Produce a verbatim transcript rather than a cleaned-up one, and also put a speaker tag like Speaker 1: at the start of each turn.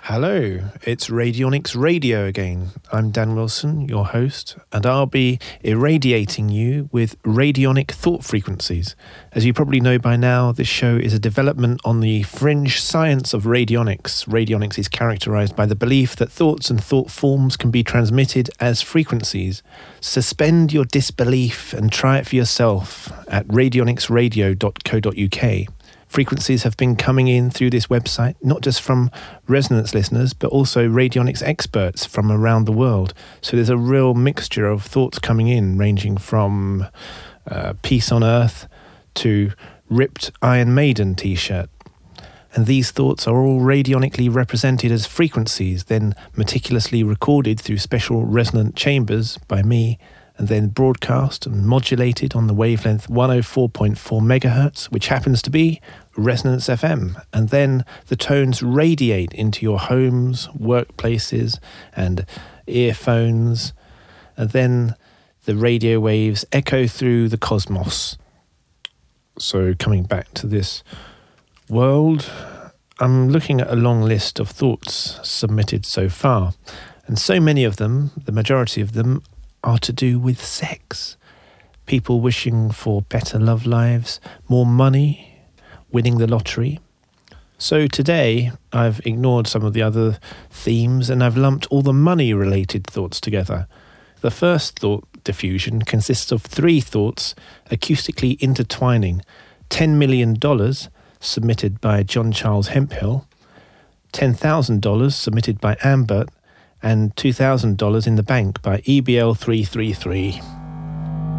Speaker 1: Hello, it's Radionics Radio again. I'm Dan Wilson, your host, and I'll be irradiating you with radionic thought frequencies. As you probably know by now, this show is a development on the fringe science of radionics. Radionics is characterized by the belief that thoughts and thought forms can be transmitted as frequencies. Suspend your disbelief and try it for yourself at radionics radio dot co dot uk. Frequencies have been coming in through this website, not just from Resonance listeners, but also radionics experts from around the world. So there's a real mixture of thoughts coming in, ranging from uh, Peace on Earth to ripped Iron Maiden t-shirt. And these thoughts are all radionically represented as frequencies, then meticulously recorded through special resonant chambers by me, and then broadcast and modulated on the wavelength one oh four point four megahertz, which happens to be Resonance F M. And then the tones radiate into your homes, workplaces, and earphones. And then the radio waves echo through the cosmos. So coming back to this world, I'm looking at a long list of thoughts submitted so far. And so many of them, the majority of them, are to do with sex. People wishing for better love lives, more money, winning the lottery. So today I've ignored some of the other themes and I've lumped all the money-related thoughts together. The first thought diffusion consists of three thoughts acoustically intertwining. ten million dollars submitted by John Charles Hemphill, ten thousand dollars submitted by Ambert, and two thousand dollars in the bank by E B L three three three.